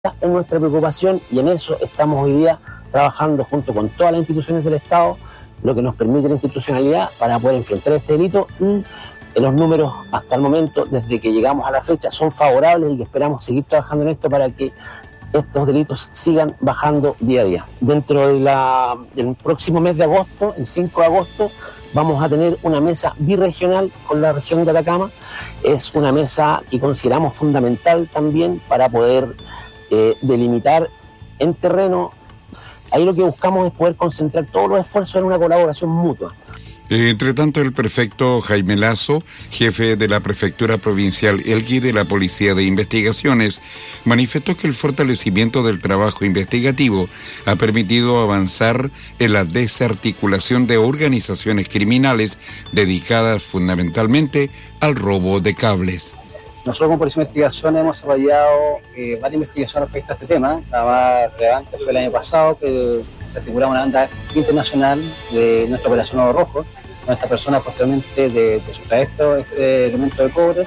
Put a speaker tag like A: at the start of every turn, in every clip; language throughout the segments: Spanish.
A: es nuestra preocupación y en eso estamos hoy día trabajando junto con todas las instituciones del Estado, lo que nos permite la institucionalidad para poder enfrentar este delito y los números hasta el momento, desde que llegamos a la fecha, son favorables y esperamos seguir trabajando en esto para que estos delitos sigan bajando día a día. Dentro del próximo mes de agosto, el 5 de agosto, vamos a tener una mesa birregional con la región de Atacama. Es una mesa que consideramos fundamental también para poder delimitar en terreno. Ahí lo que buscamos es poder concentrar todos los esfuerzos en una colaboración mutua.
B: Entre tanto, el prefecto Jaime Lazo, jefe de la Prefectura Provincial Elqui de la Policía de Investigaciones, manifestó que el fortalecimiento del trabajo investigativo ha permitido avanzar en la desarticulación de organizaciones criminales dedicadas fundamentalmente al robo de cables.
C: Nosotros como Policía de Investigación hemos desarrollado varias investigaciones respecto a este tema. La más relevante fue el año pasado, que se articulaba una banda internacional de nuestra operación Oro Rojo, con esta persona posteriormente de sustraer estos elementos de cobre,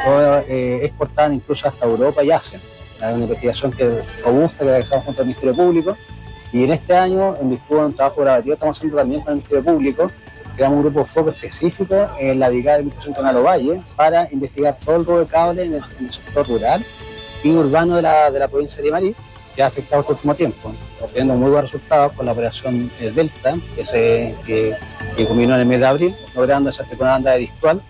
C: exportaban incluso hasta Europa y Asia. Una investigación robusta que realizamos junto al Ministerio Público, y en este año, en virtud de un trabajo colaborativo, estamos haciendo también con el Ministerio Público. Creamos un grupo de foco específico en la Brigada de Investigación Canal Ovalle para investigar todo el robo de cable en el sector rural y urbano de la provincia de Marí, que ha afectado este último tiempo, obteniendo muy buenos resultados con la operación Delta, que culminó en el mes de abril, logrando esa banda delictual,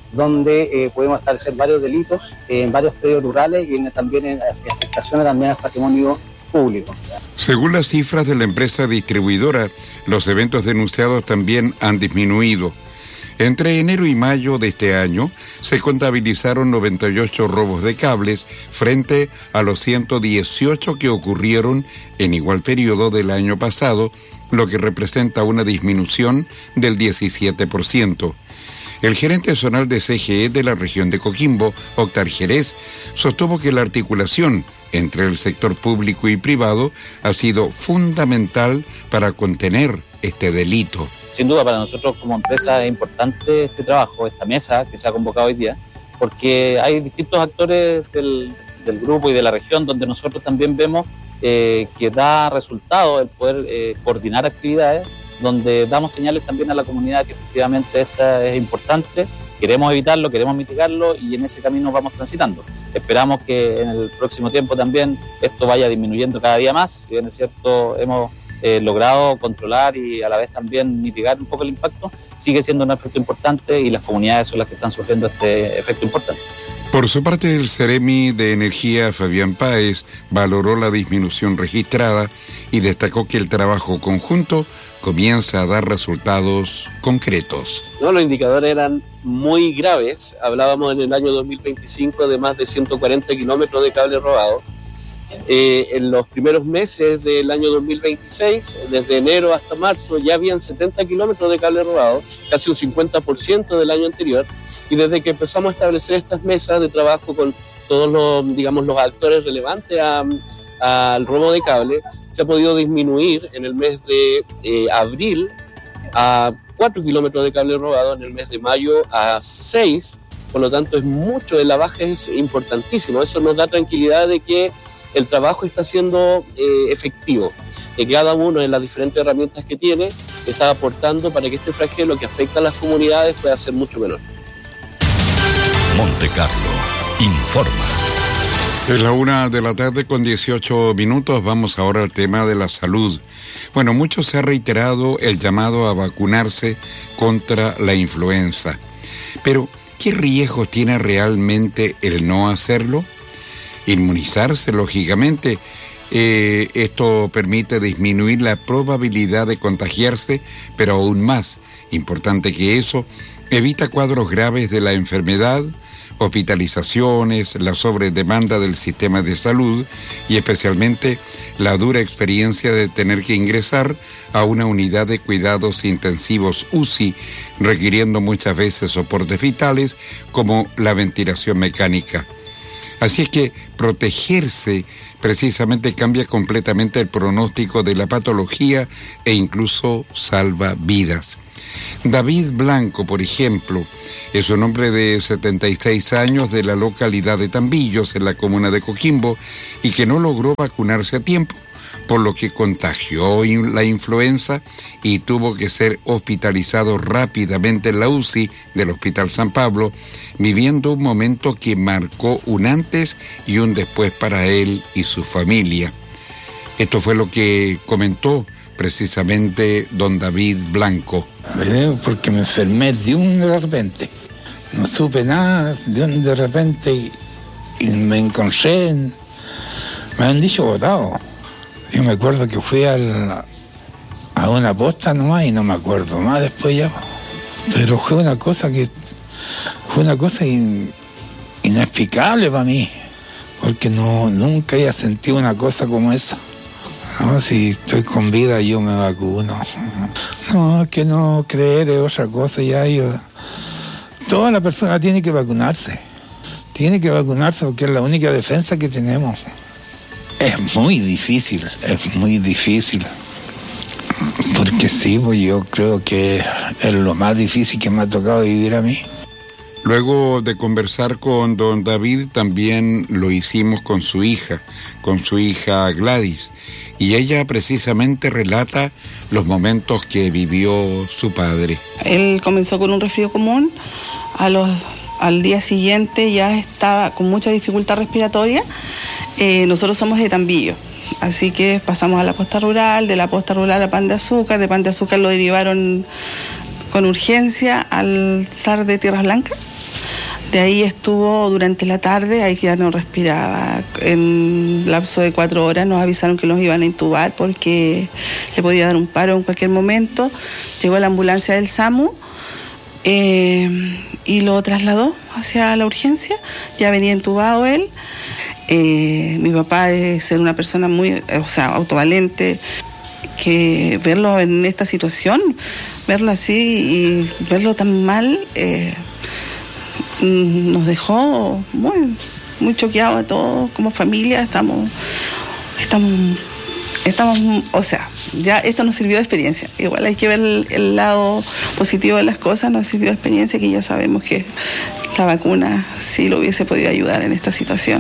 C: donde pudimos establecer varios delitos en varios predios rurales y también en afectaciones también al patrimonio público.
B: Según las cifras de la empresa distribuidora, los eventos denunciados también han disminuido. Entre enero y mayo de este año se contabilizaron 98 robos de cables frente a los 118 que ocurrieron en igual periodo del año pasado, lo que representa una disminución del 17%. El gerente zonal de CGE de la región de Coquimbo, Octar Jerez, sostuvo que la articulación entre el sector público y privado ha sido fundamental para contener este delito.
D: Sin duda, para nosotros como empresa es importante este trabajo, esta mesa que se ha convocado hoy día, porque hay distintos actores del grupo y de la región donde nosotros también vemos que da resultado el poder coordinar actividades, donde damos señales también a la comunidad que efectivamente esta es importante, queremos evitarlo, queremos mitigarlo y en ese camino vamos transitando. Esperamos que en el próximo tiempo también esto vaya disminuyendo cada día más, si bien es cierto hemos logrado controlar y a la vez también mitigar un poco el impacto, sigue siendo un efecto importante y las comunidades son las que están sufriendo este efecto importante.
B: Por su parte, el Seremi de Energía, Fabián Páez, valoró la disminución registrada y destacó que el trabajo conjunto comienza a dar resultados concretos.
E: No, los indicadores eran muy graves. Hablábamos en el año 2025 de más de 140 kilómetros de cable robado. En los primeros meses del año 2026, desde enero hasta marzo, ya habían 70 kilómetros de cable robado, casi un 50% del año anterior. Y desde que empezamos a establecer estas mesas de trabajo con todos los actores relevantes al robo de cable, se ha podido disminuir en el mes de abril a 4 kilómetros de cable robado, en el mes de mayo a 6, por lo tanto es mucho, de la baja es importantísimo. Eso nos da tranquilidad de que el trabajo está siendo efectivo, que cada uno en las diferentes herramientas que tiene está aportando para que este flagelo que afecta a las comunidades pueda ser mucho menor.
F: Monte Carlo informa.
B: Es la 1:18 p.m. Vamos ahora al tema de la salud. Bueno, mucho se ha reiterado el llamado a vacunarse contra la influenza. Pero, ¿qué riesgos tiene realmente el no hacerlo? Inmunizarse, lógicamente. Esto permite disminuir la probabilidad de contagiarse, pero aún más importante que eso, evita cuadros graves de la enfermedad, hospitalizaciones, la sobredemanda del sistema de salud y especialmente la dura experiencia de tener que ingresar a una unidad de cuidados intensivos UCI, requiriendo muchas veces soportes vitales como la ventilación mecánica. Así es que protegerse precisamente cambia completamente el pronóstico de la patología e incluso salva vidas. David Blanco, por ejemplo, es un hombre de 76 años de la localidad de Tambillos, en la comuna de Coquimbo, y que no logró vacunarse a tiempo, por lo que contagió la influenza y tuvo que ser hospitalizado rápidamente en la UCI del Hospital San Pablo, viviendo un momento que marcó un antes y un después para él y su familia. Esto fue lo que comentó precisamente don David Blanco.
G: Porque me enfermé de repente. No supe nada, de repente y me encontré, me han dicho botado. Yo me acuerdo que fui a una posta nomás y no me acuerdo más después ya. Pero fue una cosa inexplicable para mí, porque nunca había sentido una cosa como esa. No, si estoy con vida yo me vacuno. No, es que no creer es otra cosa ya. Toda la persona tiene que vacunarse. Tiene que vacunarse porque es la única defensa que tenemos. Es muy difícil. Porque sí, pues yo creo que es lo más difícil que me ha tocado vivir a mí.
B: Luego de conversar con don David, también lo hicimos con su hija Gladys, y ella precisamente relata los momentos que vivió su padre.
H: Él comenzó con un resfrío común, al día siguiente ya estaba con mucha dificultad respiratoria. Nosotros somos de Tambillo, así que pasamos a la posta rural, de la posta rural a Pan de Azúcar, de Pan de Azúcar lo derivaron con urgencia al SAR de Tierras Blancas. De ahí estuvo durante la tarde, ahí ya no respiraba. En lapso de 4 horas nos avisaron que nos iban a intubar porque le podía dar un paro en cualquier momento. Llegó la ambulancia del SAMU y lo trasladó hacia la urgencia. Ya venía intubado él. Mi papá es ser una persona muy, autovalente, que verlo en esta situación, verlo así y verlo tan mal, nos dejó muy choqueados a todos como familia. Estamos, ya esto nos sirvió de experiencia. Igual hay que ver el lado positivo de las cosas. Nos sirvió de experiencia que ya sabemos que la vacuna sí lo hubiese podido ayudar en esta situación.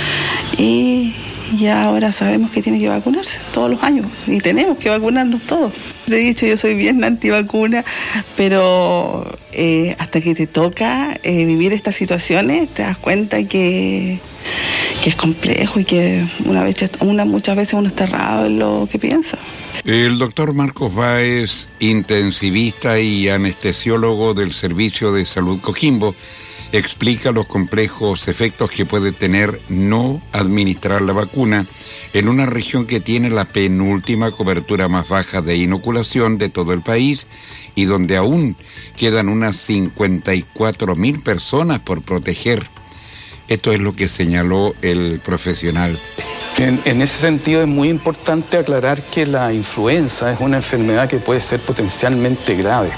H: Y ya ahora sabemos que tiene que vacunarse todos los años y tenemos que vacunarnos todos. Le he dicho, yo soy bien antivacuna, pero hasta que te toca vivir estas situaciones te das cuenta que es complejo y que muchas veces uno está errado en lo que piensa.
B: El doctor Marcos Báez, intensivista y anestesiólogo del Servicio de Salud Coquimbo, explica los complejos efectos que puede tener no administrar la vacuna en una región que tiene la penúltima cobertura más baja de inoculación de todo el país y donde aún quedan unas 54.000 personas por proteger. Esto es lo que señaló el profesional.
I: En ese sentido es muy importante aclarar que la influenza es una enfermedad que puede ser potencialmente grave.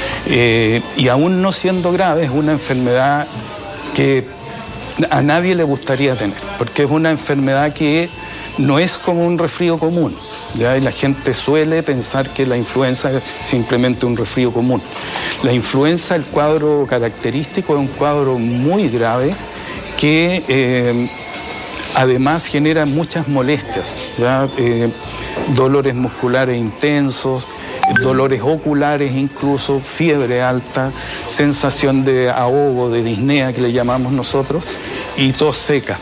I: Y aún no siendo grave, es una enfermedad que a nadie le gustaría tener, porque es una enfermedad que no es como un resfrío común, ¿ya? Y la gente suele pensar que la influenza es simplemente un resfrío común. La influenza, el cuadro característico, es un cuadro muy grave que además genera muchas molestias, ¿ya? Dolores musculares intensos, dolores oculares incluso, fiebre alta, sensación de ahogo, de disnea que le llamamos nosotros, y tos seca.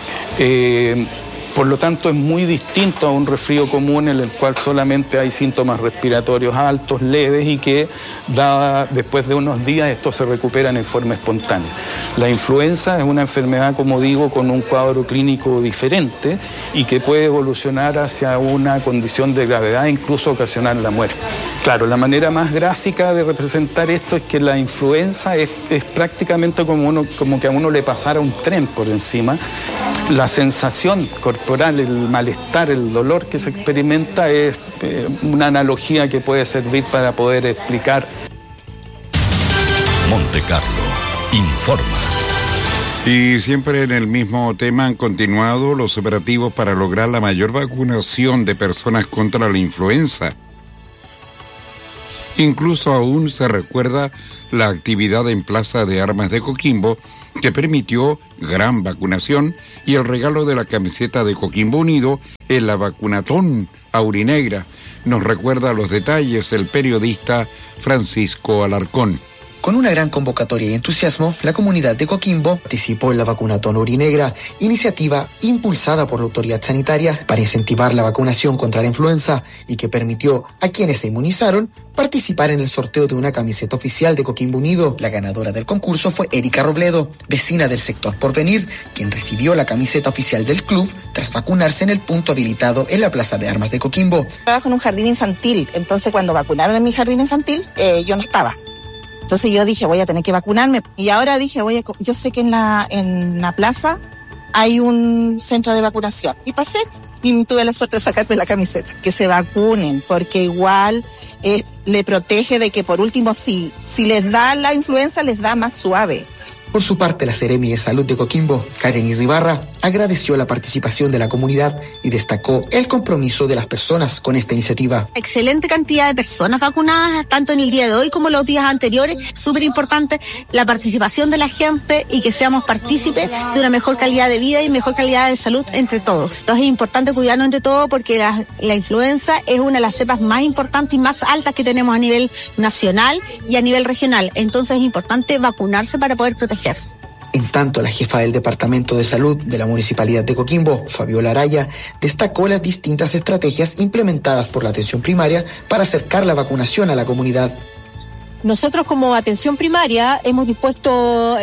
I: Por lo tanto, es muy distinto a un resfrío común en el cual solamente hay síntomas respiratorios altos, leves, y que después de unos días estos se recuperan en forma espontánea. La influenza es una enfermedad, como digo, con un cuadro clínico diferente y que puede evolucionar hacia una condición de gravedad e incluso ocasionar la muerte. Claro, la manera más gráfica de representar esto es que la influenza es prácticamente como que a uno le pasara un tren por encima. La sensación corporal, el malestar, el dolor que se experimenta es una analogía que puede servir para poder explicar.
F: Monte Carlo informa.
B: Y siempre en el mismo tema han continuado los operativos para lograr la mayor vacunación de personas contra la influenza. Incluso aún se recuerda la actividad en Plaza de Armas de Coquimbo, que permitió gran vacunación, y el regalo de la camiseta de Coquimbo Unido en la vacunatón aurinegra. Nos recuerda los detalles el periodista Francisco Alarcón.
J: Con una gran convocatoria y entusiasmo, la comunidad de Coquimbo participó en la vacunatón aurinegra, iniciativa impulsada por la autoridad sanitaria para incentivar la vacunación contra la influenza y que permitió a quienes se inmunizaron participar en el sorteo de una camiseta oficial de Coquimbo Unido. La ganadora del concurso fue Erika Robledo, vecina del sector Porvenir, quien recibió la camiseta oficial del club tras vacunarse en el punto habilitado en la Plaza de Armas de Coquimbo.
K: Trabajo en un jardín infantil, entonces cuando vacunaron en mi jardín infantil, yo no estaba. Entonces yo dije, voy a tener que vacunarme. Y ahora dije, yo sé que en la plaza hay un centro de vacunación. Y pasé y tuve la suerte de sacarme la camiseta. Que se vacunen, porque igual le protege de que por último, si les da la influenza, les da más suave.
J: Por su parte, la Seremi de Salud de Coquimbo, Karen Irribarra, agradeció la participación de la comunidad y destacó el compromiso de las personas con esta iniciativa.
L: Excelente cantidad de personas vacunadas, tanto en el día de hoy como los días anteriores. Súper importante la participación de la gente y que seamos partícipes de una mejor calidad de vida y mejor calidad de salud entre todos. Entonces es importante cuidarnos entre todos porque la influenza es una de las cepas más importantes y más altas que tenemos a nivel nacional y a nivel regional. Entonces es importante vacunarse para poder protegerse.
J: En tanto, la jefa del Departamento de Salud de la Municipalidad de Coquimbo, Fabiola Araya, destacó las distintas estrategias implementadas por la atención primaria para acercar la vacunación a la comunidad.
M: Nosotros como atención primaria hemos dispuesto,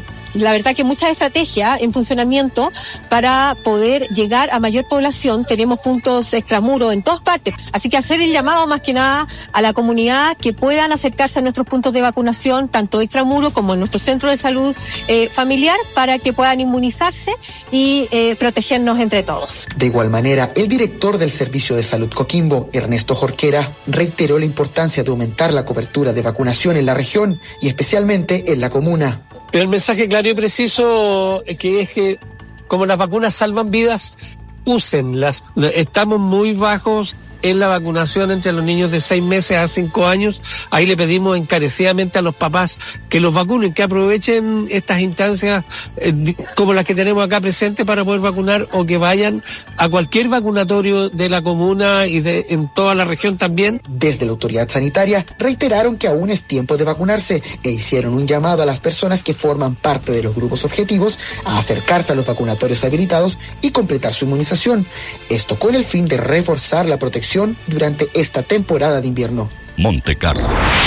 M: la verdad que muchas estrategias en funcionamiento para poder llegar a mayor población. Tenemos puntos extramuros en todas partes, así que hacer el llamado más que nada a la comunidad que puedan acercarse a nuestros puntos de vacunación, tanto extramuros como en nuestro centro de salud familiar, para que puedan inmunizarse y protegernos entre todos.
J: De igual manera, el director del Servicio de Salud Coquimbo, Ernesto Jorquera, reiteró la importancia de aumentar la cobertura de vacunación en la región y especialmente en la comuna.
N: Pero el mensaje claro y preciso que es que como las vacunas salvan vidas, úsenlas. Estamos muy bajos en la vacunación entre los niños de 6 meses a 5 años. Ahí le pedimos encarecidamente a los papás que los vacunen, que aprovechen estas instancias como las que tenemos acá presentes para poder vacunar, o que vayan a cualquier vacunatorio de la comuna y en toda la región también.
J: Desde la autoridad sanitaria reiteraron que aún es tiempo de vacunarse e hicieron un llamado a las personas que forman parte de los grupos objetivos a acercarse a los vacunatorios habilitados y completar su inmunización. Esto con el fin de reforzar la protección durante esta temporada de invierno.
F: Monte Carlo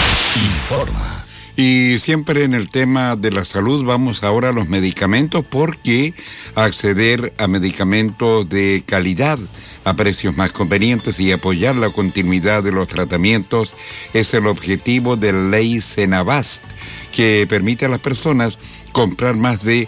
F: informa.
B: Y siempre en el tema de la salud vamos ahora a los medicamentos, porque acceder a medicamentos de calidad a precios más convenientes y apoyar la continuidad de los tratamientos es el objetivo de la ley Senabast, que permite a las personas comprar más de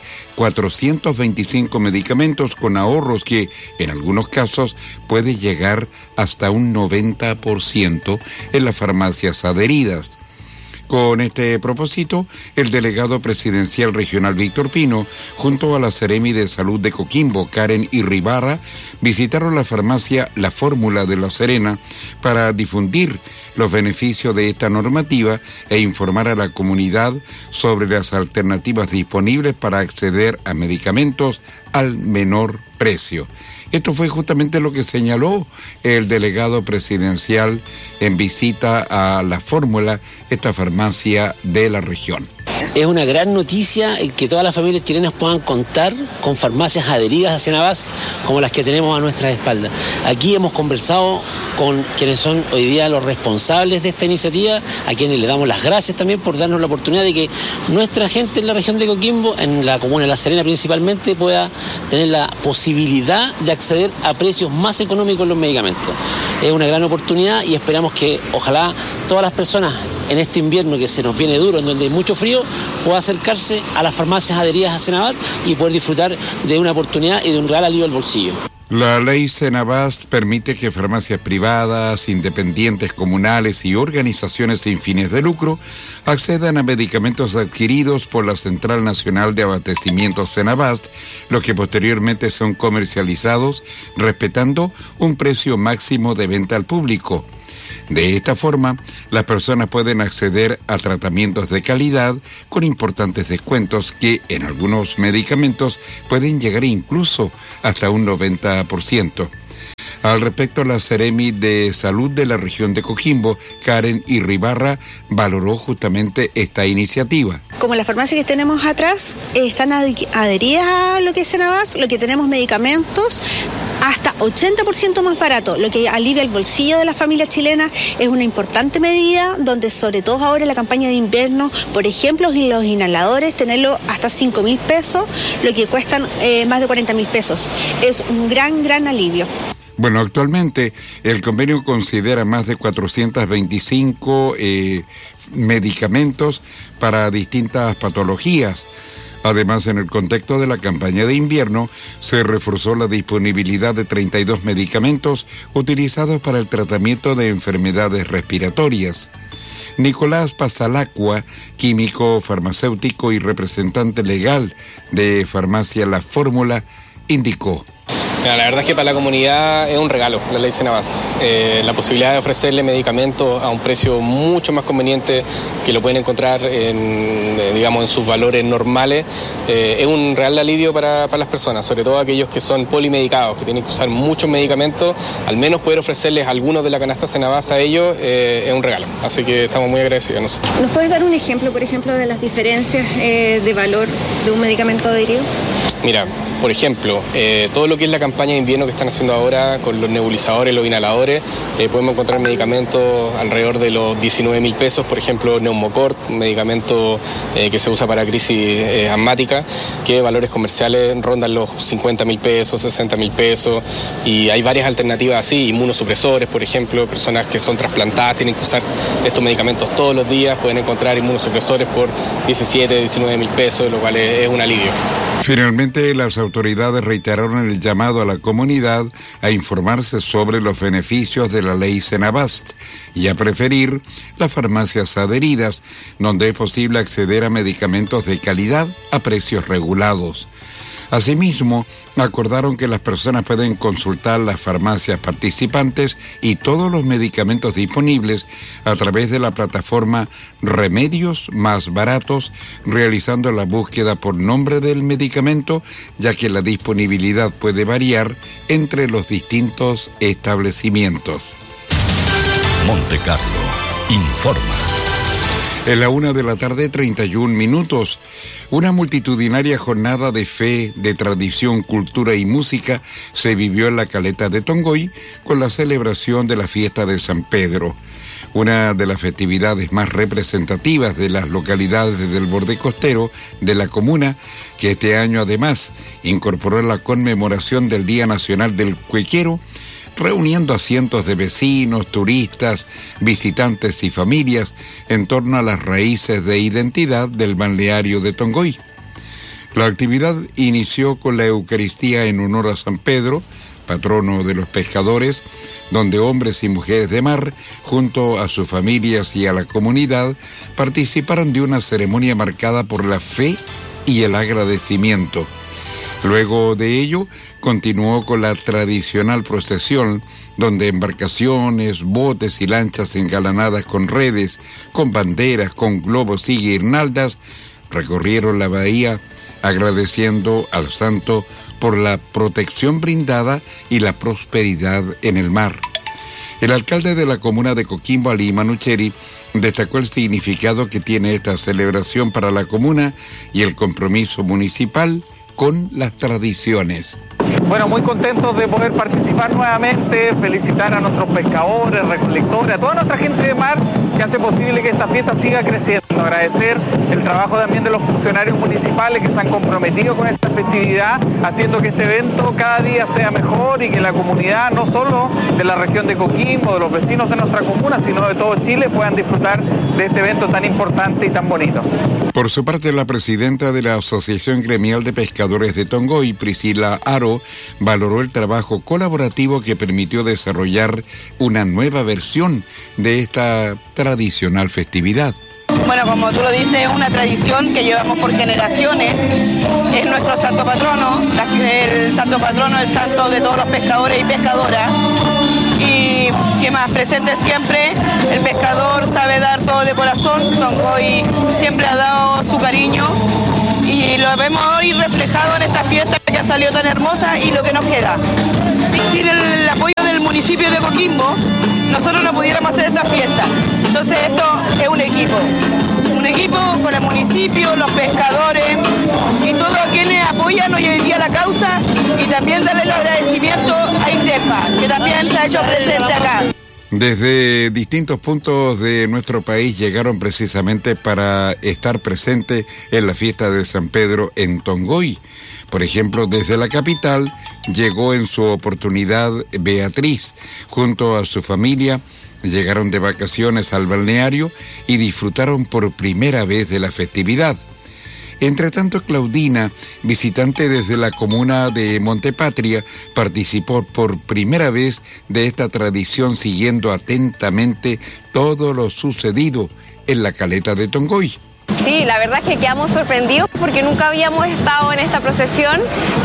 B: 425 medicamentos con ahorros que en algunos casos puede llegar hasta un 90% en las farmacias adheridas. Con este propósito, el delegado presidencial regional Víctor Pino, junto a la Seremi de Salud de Coquimbo, Karen Irribarra, visitaron la farmacia La Fórmula de La Serena para difundir los beneficios de esta normativa e informar a la comunidad sobre las alternativas disponibles para acceder a medicamentos al menor precio. Esto fue justamente lo que señaló el delegado presidencial en visita a La Fórmula, esta farmacia de la región.
A: Es una gran noticia que todas las familias chilenas puedan contar con farmacias adheridas a Senabast como las que tenemos a nuestras espaldas. Aquí hemos conversado con quienes son hoy día los responsables de esta iniciativa, a quienes le damos las gracias también por darnos la oportunidad de que nuestra gente en la región de Coquimbo, en la comuna de La Serena principalmente, pueda tener la posibilidad de acceder a precios más económicos en los medicamentos. Es una gran oportunidad y esperamos que ojalá todas las personas en este invierno que se nos viene duro, en donde hay mucho frío, pueda acercarse a las farmacias adheridas a Senabast y poder disfrutar de una oportunidad y de un real alivio al bolsillo.
B: La ley Senabast permite que farmacias privadas, independientes, comunales y organizaciones sin fines de lucro accedan a medicamentos adquiridos por la Central Nacional de Abastecimiento Senabast, los que posteriormente son comercializados respetando un precio máximo de venta al público. De esta forma, las personas pueden acceder a tratamientos de calidad con importantes descuentos que en algunos medicamentos pueden llegar incluso hasta un 90%. Al respecto, la Seremi de Salud de la región de Coquimbo, Karen Irribarra, valoró justamente esta iniciativa.
L: Como las farmacias que tenemos atrás están adheridas a lo que es Senabas, lo que tenemos medicamentos hasta 80% más barato, lo que alivia el bolsillo de las familias chilenas. Es una importante medida donde, sobre todo ahora en la campaña de invierno, por ejemplo, los inhaladores, tenerlo hasta 5.000 pesos, lo que cuestan más de 40.000 pesos. Es un gran alivio.
B: Bueno, actualmente el convenio considera más de 425 medicamentos para distintas patologías. Además, en el contexto de la campaña de invierno, se reforzó la disponibilidad de 32 medicamentos utilizados para el tratamiento de enfermedades respiratorias. Nicolás Pasalacqua, químico farmacéutico y representante legal de Farmacia La Fórmula, indicó.
O: La verdad es que para la comunidad es un regalo la ley Senabas. La posibilidad de ofrecerle medicamentos a un precio mucho más conveniente que lo pueden encontrar en sus valores normales, es un real alivio para las personas, sobre todo aquellos que son polimedicados, que tienen que usar muchos medicamentos. Al menos poder ofrecerles algunos de la canasta Senabas a ellos es un regalo. Así que estamos muy agradecidos nosotros.
P: ¿Nos puedes dar un ejemplo, por ejemplo, de las diferencias de valor de un medicamento adherido?
O: Mira, por ejemplo, todo lo que es la campaña de invierno que están haciendo ahora con los nebulizadores, los inhaladores, podemos encontrar medicamentos alrededor de los 19.000 pesos, por ejemplo, Neumocort, un medicamento que se usa para crisis asmática, que valores comerciales rondan los 50.000 pesos, 60.000 pesos, y hay varias alternativas así, inmunosupresores, por ejemplo, personas que son trasplantadas tienen que usar estos medicamentos todos los días, pueden encontrar inmunosupresores por 19.000 pesos, lo cual es un alivio.
B: Finalmente, las autoridades reiteraron el llamado a la comunidad a informarse sobre los beneficios de la ley Senabast y a preferir las farmacias adheridas, donde es posible acceder a medicamentos de calidad a precios regulados. Asimismo, acordaron que las personas pueden consultar las farmacias participantes y todos los medicamentos disponibles a través de la plataforma Remedios Más Baratos, realizando la búsqueda por nombre del medicamento, ya que la disponibilidad puede variar entre los distintos establecimientos.
F: Montecarlo informa.
B: En la 1:31 p.m, una multitudinaria jornada de fe, de tradición, cultura y música se vivió en la Caleta de Tongoy con la celebración de la fiesta de San Pedro, una de las festividades más representativas de las localidades del borde costero de la comuna, que este año además incorporó la conmemoración del Día Nacional del Cuequero, reuniendo a cientos de vecinos, turistas, visitantes y familias en torno a las raíces de identidad del balneario de Tongoy. La actividad inició con la Eucaristía en honor a San Pedro, patrono de los pescadores, donde hombres y mujeres de mar, junto a sus familias y a la comunidad, participaron de una ceremonia marcada por la fe y el agradecimiento. Luego de ello, continuó con la tradicional procesión, donde embarcaciones, botes y lanchas engalanadas con redes, con banderas, con globos y guirnaldas, recorrieron la bahía agradeciendo al santo por la protección brindada y la prosperidad en el mar. El alcalde de la comuna de Coquimbo, Ali Manucheri, destacó el significado que tiene esta celebración para la comuna y el compromiso municipal con las tradiciones.
Q: Bueno, muy contentos de poder participar nuevamente, felicitar a nuestros pescadores, recolectores, a toda nuestra gente de mar que hace posible que esta fiesta siga creciendo. Agradecer el trabajo también de los funcionarios municipales que se han comprometido con esta festividad, haciendo que este evento cada día sea mejor y que la comunidad, no solo de la región de Coquimbo, de los vecinos de nuestra comuna, sino de todo Chile, puedan disfrutar de este evento tan importante y tan bonito.
B: Por su parte, la presidenta de la Asociación Gremial de Pescadores de Tongoy, Priscila Aro, valoró el trabajo colaborativo que permitió desarrollar una nueva versión de esta tradicional festividad.
R: Bueno, como tú lo dices, es una tradición que llevamos por generaciones, es nuestro santo patrono, el santo patrono, el santo de todos los pescadores y pescadoras, y ¿Qué más? Presente siempre, el pescador sabe dar todo de corazón, Tongoy siempre ha dado su cariño y lo vemos hoy reflejado en esta fiesta que ha salido tan hermosa y lo que nos queda. Sin el apoyo del municipio de Coquimbo, nosotros no pudiéramos hacer esta fiesta. Entonces esto es un equipo con el municipio, los pescadores y todos quienes apoyan hoy en día la causa, y también darle el agradecimiento a Indepa, que también se ha hecho presente acá.
B: Desde distintos puntos de nuestro país llegaron precisamente para estar presentes en la fiesta de San Pedro en Tongoy. Por ejemplo, desde la capital llegó en su oportunidad Beatriz, junto a su familia. Llegaron de vacaciones al balneario y disfrutaron por primera vez de la festividad. Entre tanto, Claudina, visitante desde la comuna de Montepatria, participó por primera vez de esta tradición, siguiendo atentamente todo lo sucedido en la caleta de Tongoy.
S: Sí, la verdad es que quedamos sorprendidos porque nunca habíamos estado en esta procesión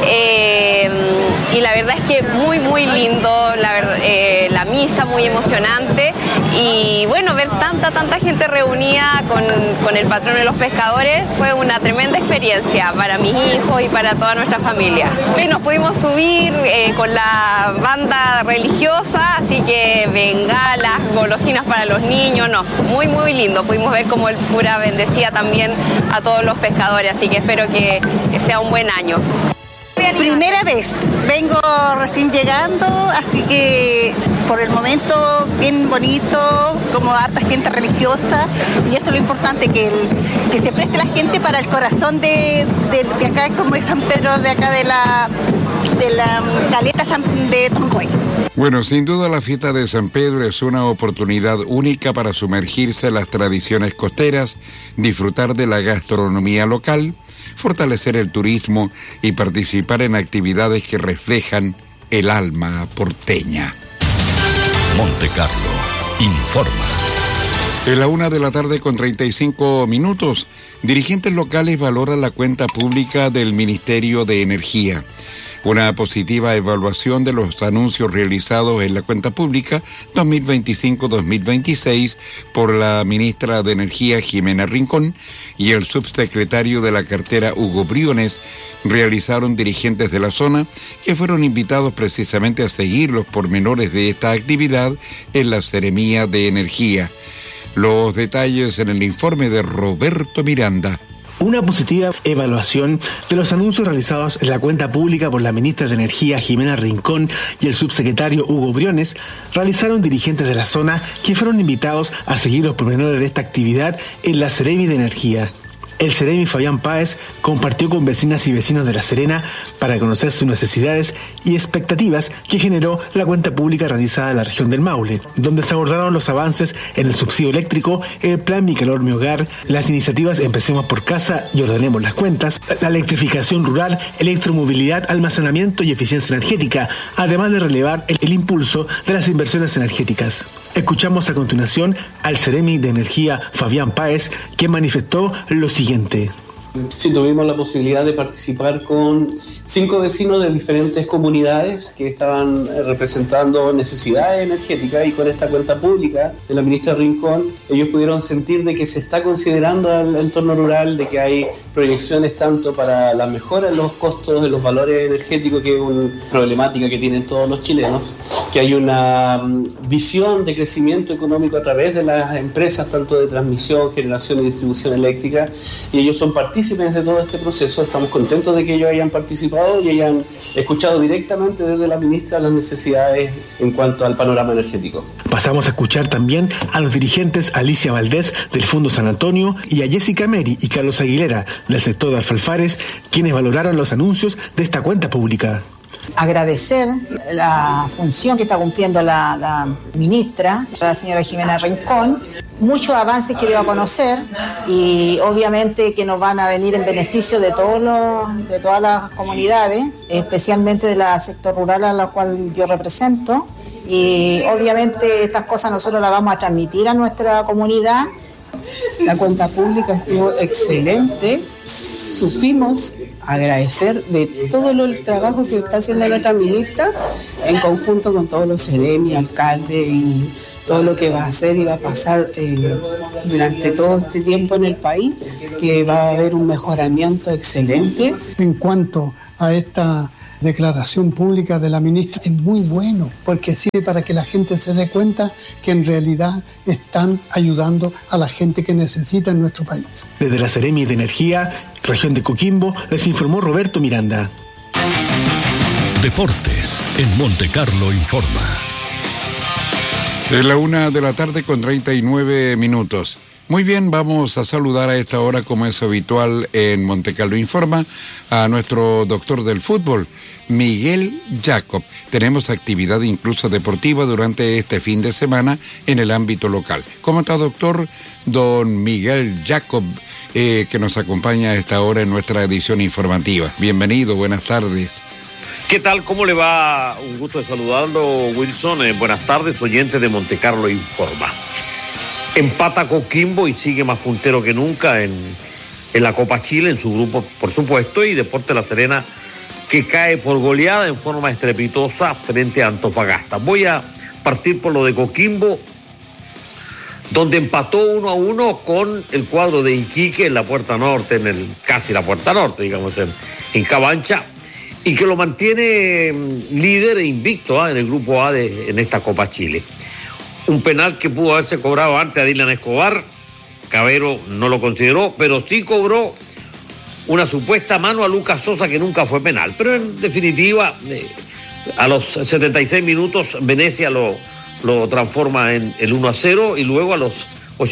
S: y la verdad es que muy lindo, la misa muy emocionante y bueno, ver tanta gente reunida con el patrón de los pescadores fue una tremenda experiencia para mis hijos y para toda nuestra familia. Hoy nos pudimos subir con la banda religiosa, así que bengalas, golosinas para los niños, no, muy lindo. Pudimos ver cómo el cura bendecía también a todos los pescadores, así que espero que sea un buen año.
T: Primera vez, vengo recién llegando, así que por el momento bien bonito, como harta gente religiosa, y eso es lo importante, que se preste la gente para el corazón de acá, como es San Pedro, de acá de la caleta de Tongoy.
B: Bueno, sin duda la fiesta de San Pedro es una oportunidad única para sumergirse en las tradiciones costeras, disfrutar de la gastronomía local, fortalecer el turismo y participar en actividades que reflejan el alma porteña.
F: Monte Carlo informa.
B: En la 1:35 p.m, dirigentes locales valoran la cuenta pública del Ministerio de Energía. Una positiva evaluación de los anuncios realizados en la cuenta pública 2025-2026 por la ministra de Energía Jimena Rincón y el subsecretario de la cartera Hugo Briones realizaron dirigentes de la zona que fueron invitados precisamente a seguir los pormenores de esta actividad en la Seremía de Energía. Los detalles en el informe de Roberto Miranda.
U: Una positiva evaluación de los anuncios realizados en la cuenta pública por la ministra de Energía Jimena Rincón y el subsecretario Hugo Briones realizaron dirigentes de la zona que fueron invitados a seguir los pormenores de esta actividad en la Seremi de Energía. El Seremi Fabián Páez compartió con vecinas y vecinos de La Serena para conocer sus necesidades y expectativas que generó la cuenta pública realizada en la región del Maule, donde se abordaron los avances en el subsidio eléctrico, el plan Mi Calor Mi Hogar, las iniciativas Empecemos por Casa y Ordenemos las Cuentas, la electrificación rural, electromovilidad, almacenamiento y eficiencia energética, además de relevar el impulso de las inversiones energéticas. Escuchamos a continuación al Seremi de Energía Fabián Páez, que manifestó lo siguiente.
E: Sí, tuvimos la posibilidad de participar con 5 vecinos de diferentes comunidades que estaban representando necesidades energéticas, y con esta cuenta pública de la ministra Rincón ellos pudieron sentir de que se está considerando el entorno rural, de que hay proyecciones tanto para la mejora en los costos de los valores energéticos, que es una problemática que tienen todos los chilenos, que hay una visión de crecimiento económico a través de las empresas tanto de transmisión, generación y distribución eléctrica, y ellos son partícipes de todo este proceso. Estamos contentos de que ellos hayan participado y hayan escuchado directamente desde la ministra las necesidades en cuanto al panorama energético.
U: Pasamos a escuchar también a los dirigentes Alicia Valdés del Fondo San Antonio y a Jessica Meri y Carlos Aguilera del sector de Alfalfares, quienes valoraron los anuncios de esta cuenta pública.
V: Agradecer la función que está cumpliendo la ministra, la señora Jimena Rincón, muchos avances que dio a conocer y obviamente que nos van a venir en beneficio de todas las comunidades, especialmente del sector rural a la cual yo represento, y obviamente estas cosas nosotros las vamos a transmitir a nuestra comunidad.
W: La cuenta pública estuvo excelente, supimos
C: agradecer de todo el trabajo que está haciendo nuestra ministra en conjunto con todos los seremi, alcaldes y todo lo que va a hacer y va a pasar durante todo este tiempo en el país, que va a haber un mejoramiento excelente.
D: En cuanto a esta declaración pública de la ministra, es muy bueno, porque sirve para que la gente se dé cuenta que en realidad están ayudando a la gente que necesita en nuestro país.
U: Desde la Seremi de Energía, región de Coquimbo, les informó Roberto Miranda.
F: Deportes en Monte Carlo informa.
B: Es la 1:00 con 39 minutos. Muy bien, vamos a saludar a esta hora, como es habitual en Monte Carlo Informa, a nuestro doctor del fútbol, Miguel Jacob. Tenemos actividad incluso deportiva durante este fin de semana en el ámbito local. ¿Cómo está, doctor? Don Miguel Jacob, que nos acompaña a esta hora en nuestra edición informativa. Bienvenido, buenas tardes.
W: ¿Qué tal? ¿Cómo le va? Un gusto de saludarlo, Wilson. Buenas tardes, oyentes de Monte Carlo Informa. Empata Coquimbo y sigue más puntero que nunca en la Copa Chile, en su grupo, por supuesto, y Deportes La Serena, que cae por goleada en forma estrepitosa frente a Antofagasta. Voy a partir por lo de Coquimbo, donde empató 1-1 con el cuadro de Iquique en la puerta norte, casi la puerta norte, digamos, en Cabancha, y que lo mantiene líder e invicto en el grupo A en esta Copa Chile. Un penal que pudo haberse cobrado antes a Dylan Escobar, Cabero no lo consideró, pero sí cobró una supuesta mano a Lucas Sosa que nunca fue penal. Pero en definitiva, a los 76 minutos Venecia lo transforma en el 1-0 y luego a los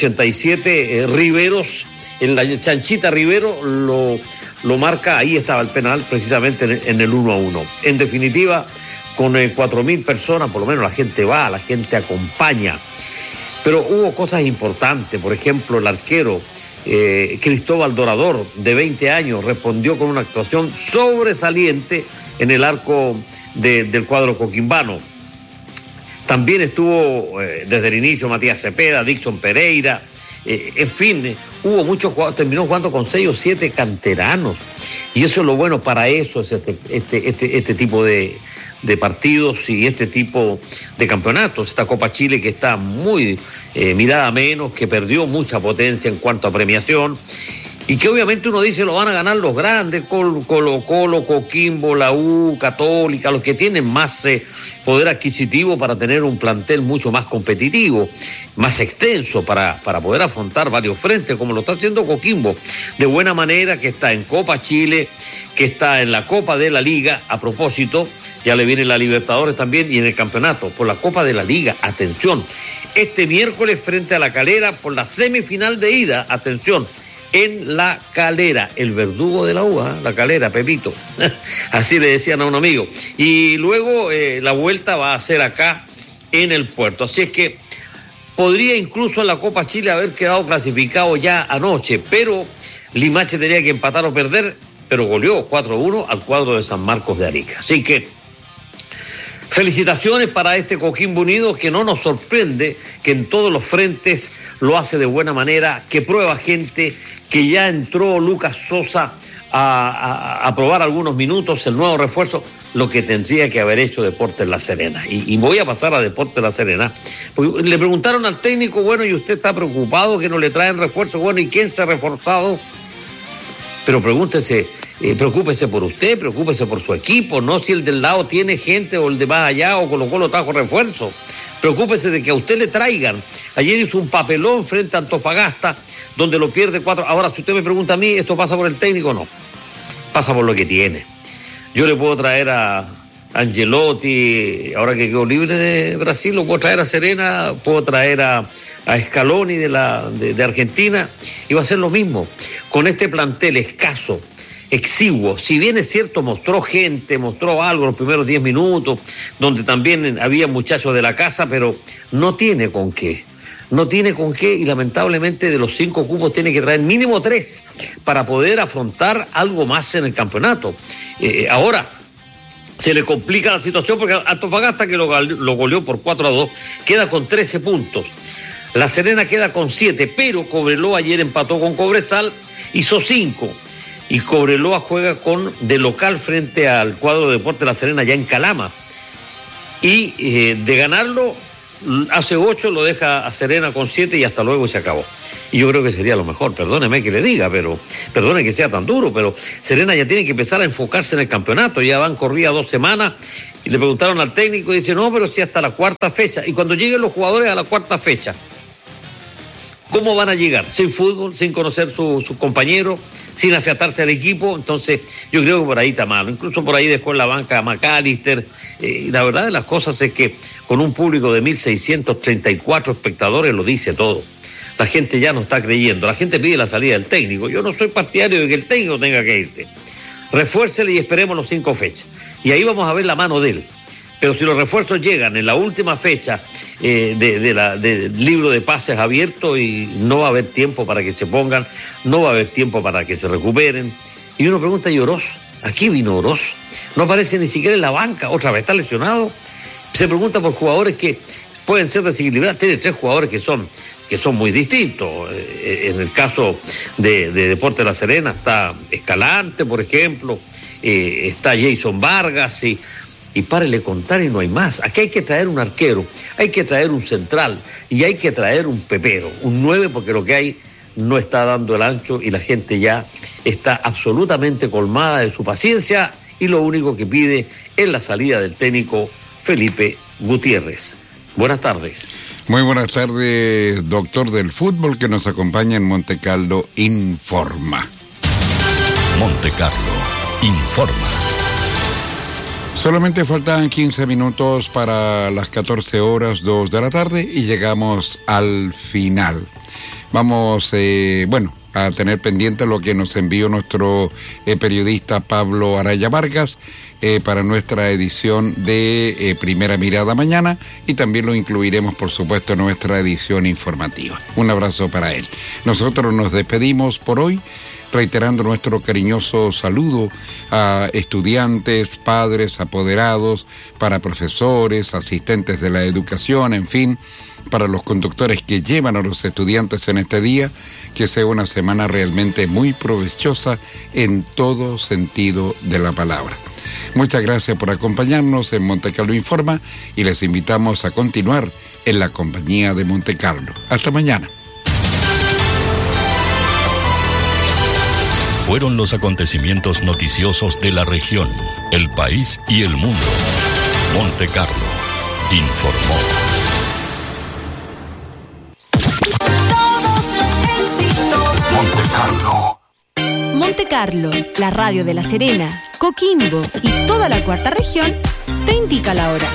W: 87 Riveros, en la Chanchita Rivero lo marca, ahí estaba el penal precisamente en el 1-1. En definitiva, con 4.000 personas, por lo menos la gente va, la gente acompaña. Pero hubo cosas importantes, por ejemplo, el arquero Cristóbal Dorador, de 20 años, respondió con una actuación sobresaliente en el arco del cuadro coquimbano. También estuvo desde el inicio Matías Cepeda, Dixon Pereira, en fin, hubo muchos jugadores, terminó jugando con 6 o 7 canteranos. Y eso es lo bueno, para eso es este tipo de partidos y este tipo de campeonatos. Esta Copa Chile que está muy mirada menos, que perdió mucha potencia en cuanto a premiación y que obviamente uno dice lo van a ganar los grandes, Colo-Colo, Coquimbo, la U, Católica, los que tienen más poder adquisitivo para tener un plantel mucho más competitivo, más extenso para poder afrontar varios frentes, como lo está haciendo Coquimbo, de buena manera, que está en Copa Chile, que está en la Copa de la Liga. A propósito, ya le viene la Libertadores también, y en el campeonato, por la Copa de la Liga, atención, este miércoles frente a La Calera, por la semifinal de ida, atención, en La Calera, el verdugo de la U, La Calera, Pepito, así le decían a un amigo, y luego la vuelta va a ser acá en el Puerto, así es que podría incluso en la Copa Chile haber quedado clasificado ya anoche, pero Limache tenía que empatar o perder, pero goleó 4-1 al cuadro de San Marcos de Arica. Así que felicitaciones para este Coquimbo Unido, que no nos sorprende, que en todos los frentes lo hace de buena manera, que prueba gente, que ya entró Lucas Sosa a probar algunos minutos, el nuevo refuerzo, lo que tendría que haber hecho Deportes La Serena. Y voy a pasar a Deportes La Serena, porque le preguntaron al técnico, bueno, ¿y usted está preocupado que no le traen refuerzo? Bueno, ¿y quién se ha reforzado? Pero preocúpese por usted, preocúpese por su equipo, no si el del lado tiene gente o el de más allá o Colo-Colo trajo refuerzo. Preocúpese de que a usted le traigan. Ayer hizo un papelón frente a Antofagasta, donde lo pierde 4. Ahora, si usted me pregunta a mí, ¿esto pasa por el técnico? No. Pasa por lo que tiene. Yo le puedo traer a Angelotti, ahora que quedó libre de Brasil, lo puedo traer a Serena, puedo traer a Scaloni de Argentina, y va a ser lo mismo. Con este plantel escaso, exiguo, si bien es cierto, mostró gente, mostró algo los primeros 10 minutos, donde también había muchachos de la casa, pero no tiene con qué, y lamentablemente de los 5 cupos tiene que traer mínimo 3 para poder afrontar algo más en el campeonato. Ahora se le complica la situación porque Antofagasta, que lo goleó por 4-2, queda con 13 puntos. La Serena queda con 7, pero Cobreloa ayer empató con Cobresal, hizo 5. y Cobreloa juega de local frente al cuadro de Deportes La Serena, ya en Calama. Y de ganarlo, hace 8, lo deja a Serena con 7 y hasta luego se acabó. Y yo creo que sería lo mejor, perdóneme que le diga, perdone que sea tan duro, pero Serena ya tiene que empezar a enfocarse en el campeonato. Ya van corridas 2 semanas y le preguntaron al técnico y dice, no, pero sí hasta la 4ª fecha. Y cuando lleguen los jugadores a la 4ª fecha, ¿cómo van a llegar? Sin fútbol, sin conocer sus compañeros, sin afiatarse al equipo. Entonces yo creo que por ahí está malo. Incluso por ahí dejó en la banca a McAllister. Y la verdad de las cosas es que con un público de 1.634 espectadores lo dice todo. La gente ya no está creyendo. La gente pide la salida del técnico. Yo no soy partidario de que el técnico tenga que irse. Refuércele y esperemos los 5 fechas. Y ahí vamos a ver la mano de él. Pero si los refuerzos llegan en la última fecha del libro de pases abierto, y no va a haber tiempo para que se pongan, no va a haber tiempo para que se recuperen. Y uno pregunta, ¿y Oroz? ¿Aquí vino Oroz? No aparece ni siquiera en la banca, otra vez está lesionado. Se pregunta por jugadores que pueden ser desequilibrados. Tiene 3 jugadores que son muy distintos. En el caso de Deportes La Serena está Escalante, por ejemplo, está Jason Vargas y párele contar y no hay más. Aquí hay que traer un arquero, hay que traer un central y hay que traer un pepero, un 9, porque lo que hay no está dando el ancho y la gente ya está absolutamente colmada de su paciencia y lo único que pide es la salida del técnico Felipe Gutiérrez. Buenas tardes.
B: Muy buenas tardes, doctor del fútbol, que nos acompaña en Monte Carlo Informa.
F: Monte Carlo Informa.
B: Solamente faltan 15 minutos para las 14:02 de la tarde y llegamos al final. Vamos, a tener pendiente lo que nos envió nuestro periodista Pablo Araya Vargas para nuestra edición de Primera Mirada mañana, y también lo incluiremos, por supuesto, en nuestra edición informativa. Un abrazo para él. Nosotros nos despedimos por hoy, reiterando nuestro cariñoso saludo a estudiantes, padres, apoderados, para profesores, asistentes de la educación, en fin, para los conductores que llevan a los estudiantes en este día, que sea una semana realmente muy provechosa en todo sentido de la palabra. Muchas gracias por acompañarnos en Monte Carlo Informa y les invitamos a continuar en la compañía de Monte Carlo. Hasta mañana.
F: Fueron los acontecimientos noticiosos de la región, el país y el mundo. Monte Carlo informó. Monte Carlo.
G: Monte Carlo, la radio de La Serena, Coquimbo y toda la cuarta región, te indica la hora.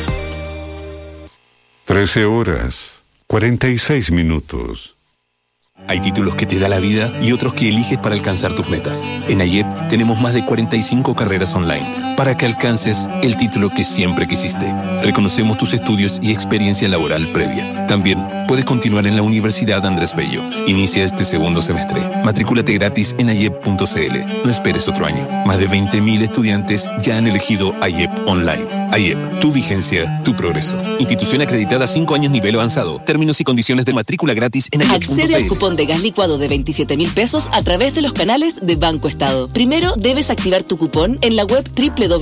H: 13:46.
I: Hay títulos que te da la vida y otros que eliges para alcanzar tus metas. En AIEP tenemos más de 45 carreras online para que alcances el título que siempre quisiste. Reconocemos tus estudios y experiencia laboral previa. También puedes continuar en la Universidad Andrés Bello. Inicia este segundo semestre. Matrículate gratis en aiep.cl. No esperes otro año. Más de 20.000 estudiantes ya han elegido AIEP Online. AIEP, tu vigencia, tu progreso. Institución acreditada 5 años nivel avanzado. Términos y condiciones de matrícula gratis en aiep.cl.
X: Accede al cupón de gas licuado de 27.000 pesos a través de los canales de Banco Estado. Primero debes activar tu cupón en la web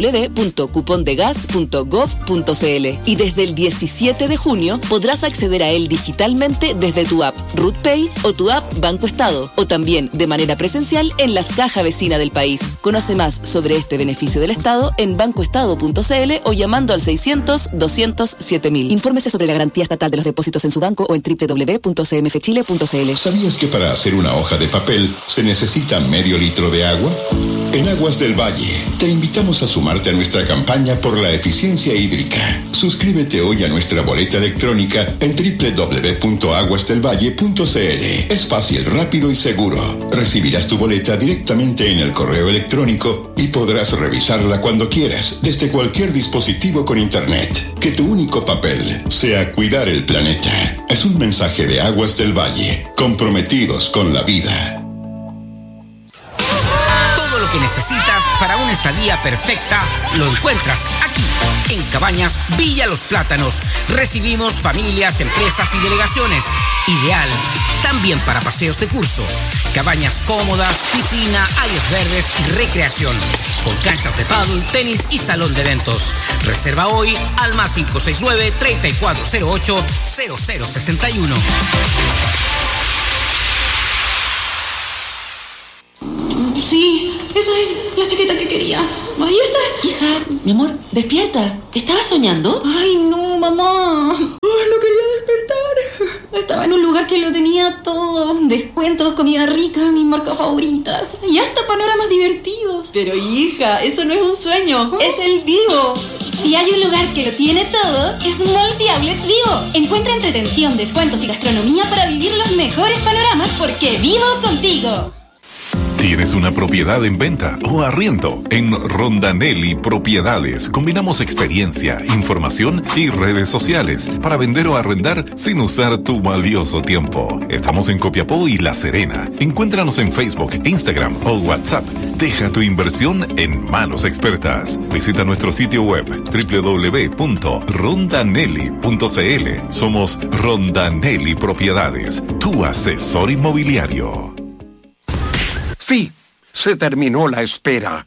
X: www.cupondegas.gov.cl y desde el 17 de junio podrás acceder a él digitalmente desde tu app RootPay o tu app Banco Estado, o también de manera presencial en las cajas vecinas del país. Conoce más sobre este beneficio del Estado en bancoestado.cl o llamando al 600-200-7000. Infórmese sobre la garantía estatal de los depósitos en su banco o en www.cmfchile.cl.
Y: ¿Sabías que para hacer una hoja de papel se necesita medio litro de agua? En Aguas del Valle te invitamos a sumarte a nuestra campaña por la eficiencia hídrica. Suscríbete hoy a nuestra boleta electrónica en www.aguasdelvalle.cl. Es fácil, rápido y seguro. Recibirás tu boleta directamente en el correo electrónico y podrás revisarla cuando quieras desde cualquier dispositivo con internet. Que tu único papel sea cuidar el planeta. Es un mensaje de Aguas del Valle, comprometidos con la vida.
Z: Todo lo que necesitas
H: para una estadía perfecta lo encuentras aquí, en Cabañas Villa Los Plátanos. Recibimos familias, empresas y delegaciones. Ideal también para paseos de curso. Cabañas cómodas, piscina, áreas verdes y recreación. Con canchas de pádel, tenis y salón de eventos. Reserva hoy al más 569-3408-0061.
J: Sí, esa es la chaqueta que quería. Ahí está.
K: Hija, mi amor, despierta. ¿Estabas soñando?
J: Ay, no, mamá. No quería despertar. Estaba en un lugar que lo tenía todo. Descuentos, comida rica, mis marcas favoritas. Y hasta panoramas divertidos.
K: Pero hija, eso no es un sueño. Es el Vivo.
J: Si hay un lugar que lo tiene todo, es Malls y Outlets Vivo. Encuentra entretención, descuentos y gastronomía para vivir los mejores panoramas porque vivo contigo.
M: ¿Tienes una propiedad en venta o arriendo? En Rondanelli Propiedades combinamos experiencia, información y redes sociales para vender o arrendar sin usar tu valioso tiempo. Estamos en Copiapó y La Serena. Encuéntranos en Facebook, Instagram o WhatsApp. Deja tu inversión en manos expertas. Visita nuestro sitio web www.rondanelli.cl. Somos Rondanelli Propiedades, tu asesor inmobiliario.
N: Sí, se terminó la espera.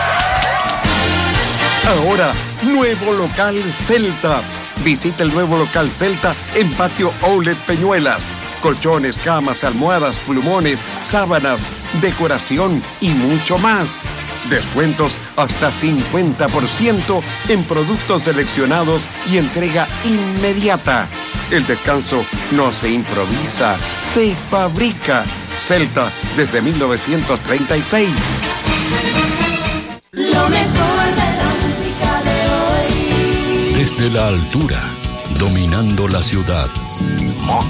N: Ahora, nuevo local Celta. Visita el nuevo local Celta en Patio Outlet Peñuelas. Colchones, camas, almohadas, plumones, sábanas, decoración y mucho más. Descuentos hasta 50% en productos seleccionados y entrega inmediata. El descanso no se improvisa, se fabrica. Celta desde 1936.
J: Lo mejor de la música de hoy.
F: Desde la altura, dominando la ciudad.